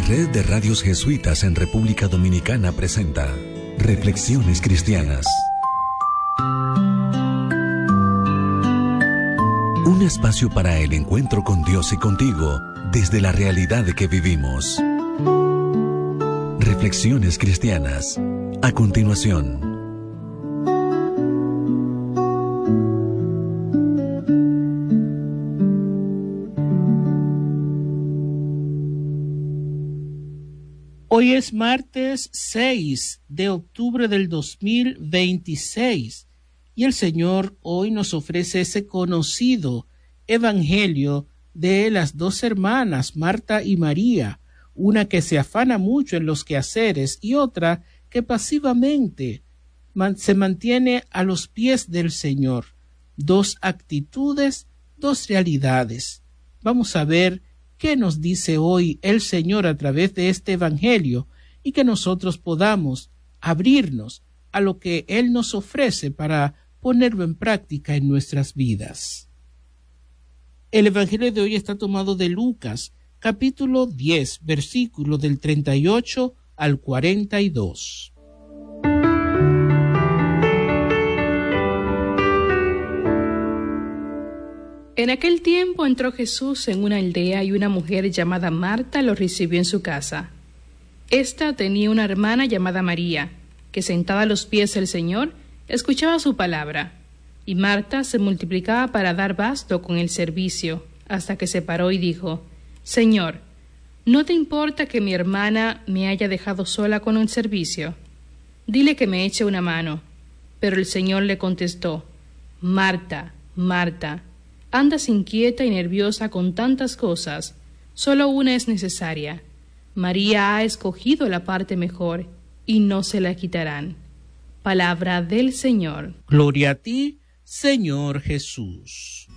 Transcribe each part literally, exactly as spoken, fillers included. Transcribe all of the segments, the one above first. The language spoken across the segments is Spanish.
Red de Radios Jesuitas en República Dominicana presenta Reflexiones Cristianas. Un espacio para el encuentro con Dios y contigo desde la realidad que vivimos. Reflexiones Cristianas. A continuación. Hoy es martes seis de octubre del dos mil veintiséis y el Señor hoy nos ofrece ese conocido evangelio de las dos hermanas, Marta y María, una que se afana mucho en los quehaceres y otra que pasivamente man- se mantiene a los pies del Señor. Dos actitudes, dos realidades. Vamos a ver qué nos dice hoy el Señor a través de este evangelio y que nosotros podamos abrirnos a lo que Él nos ofrece para ponerlo en práctica en nuestras vidas. El evangelio de hoy está tomado de Lucas, capítulo diez, versículo del treinta y ocho al cuarenta y dos. En aquel tiempo entró Jesús en una aldea y una mujer llamada Marta lo recibió en su casa. Esta tenía una hermana llamada María, que sentada a los pies del Señor, escuchaba su palabra, y Marta se multiplicaba para dar basto con el servicio, hasta que se paró y dijo: Señor, ¿no te importa que mi hermana me haya dejado sola con el servicio? Dile que me eche una mano. Pero el Señor le contestó: Marta, Marta, andas inquieta y nerviosa con tantas cosas, solo una es necesaria. María ha escogido la parte mejor, y no se la quitarán. Palabra del Señor. Gloria a ti, Señor Jesús.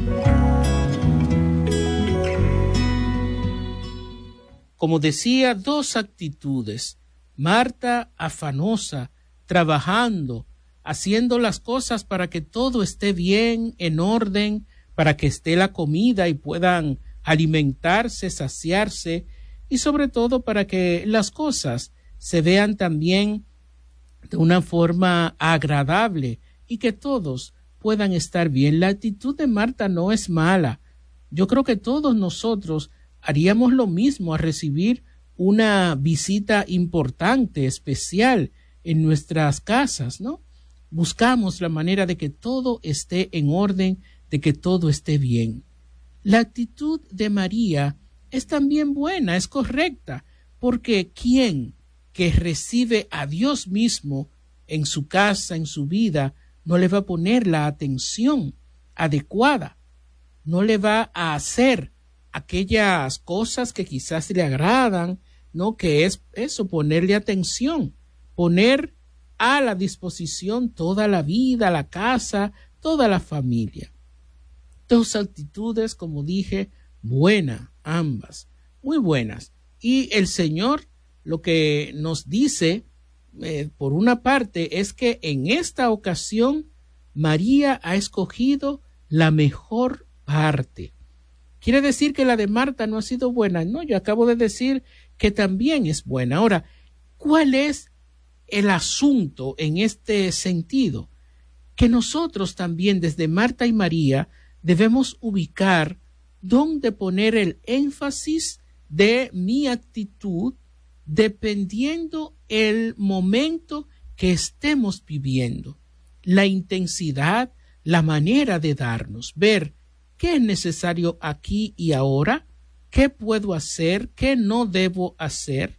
Como decía, dos actitudes. Marta afanosa, trabajando, haciendo las cosas para que todo esté bien, en orden, para que esté la comida y puedan alimentarse, saciarse, y sobre todo para que las cosas se vean también de una forma agradable y que todos puedan estar bien. La actitud de Marta no es mala. Yo creo que todos nosotros haríamos lo mismo a recibir una visita importante, especial en nuestras casas, ¿no? Buscamos la manera de que todo esté en orden, de que todo esté bien. La actitud de María es también buena, es correcta, porque ¿quién que recibe a Dios mismo en su casa, en su vida, no le va a poner la atención adecuada? No le va a hacer aquellas cosas que quizás le agradan, ¿no? Que es eso, ponerle atención, poner a la disposición toda la vida, la casa, toda la familia. Dos actitudes, como dije, buenas, ambas, muy buenas. Y el Señor lo que nos dice, eh, por una parte, es que en esta ocasión María ha escogido la mejor parte. ¿Quiere decir que la de Marta no ha sido buena? No, yo acabo de decir que también es buena. Ahora, ¿cuál es el asunto en este sentido? Que nosotros también, desde Marta y María, debemos ubicar dónde poner el énfasis de mi actitud dependiendo el momento que estemos viviendo, la intensidad, la manera de darnos, ver qué es necesario aquí y ahora, qué puedo hacer, qué no debo hacer.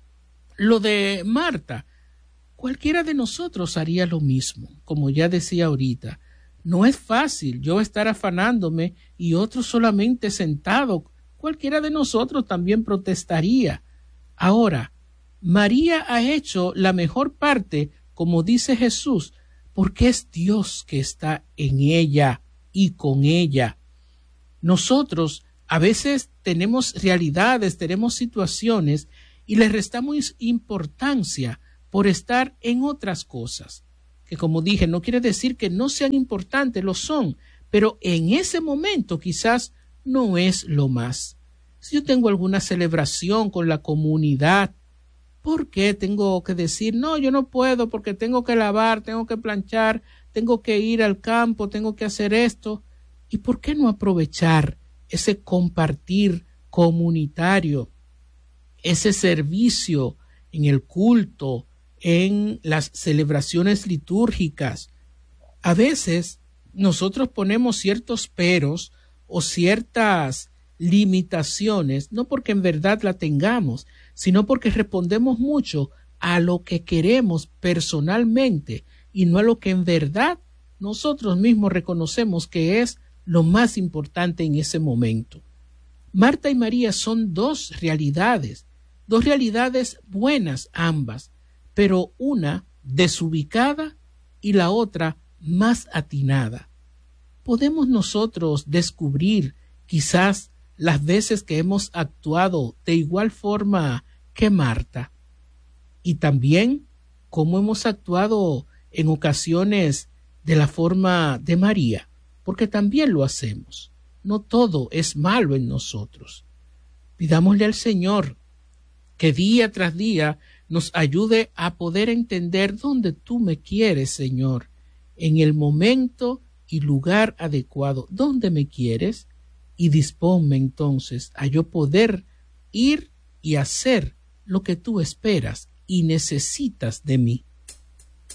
Lo de Marta, cualquiera de nosotros haría lo mismo, como ya decía ahorita. No es fácil yo estar afanándome y otro solamente sentado. Cualquiera de nosotros también protestaría. Ahora, María ha hecho la mejor parte, como dice Jesús, porque es Dios que está en ella y con ella. Nosotros a veces tenemos realidades, tenemos situaciones y le restamos importancia por estar en otras cosas. Que como dije, no quiere decir que no sean importantes, lo son, pero en ese momento quizás no es lo más. Si yo tengo alguna celebración con la comunidad, ¿por qué tengo que decir, no, yo no puedo porque tengo que lavar, tengo que planchar, tengo que ir al campo, tengo que hacer esto? ¿Y por qué no aprovechar ese compartir comunitario, ese servicio en el culto, en las celebraciones litúrgicas? A veces nosotros ponemos ciertos peros o ciertas limitaciones, no porque en verdad la tengamos, sino porque respondemos mucho a lo que queremos personalmente y no a lo que en verdad nosotros mismos reconocemos que es lo más importante en ese momento. Marta y María son dos realidades, dos realidades buenas ambas, pero una desubicada y la otra más atinada. Podemos nosotros descubrir quizás las veces que hemos actuado de igual forma que Marta y también cómo hemos actuado en ocasiones de la forma de María, porque también lo hacemos. No todo es malo en nosotros. Pidámosle al Señor que día tras día nos ayude a poder entender dónde tú me quieres, Señor, en el momento y lugar adecuado, dónde me quieres, y disponme entonces a yo poder ir y hacer lo que tú esperas y necesitas de mí.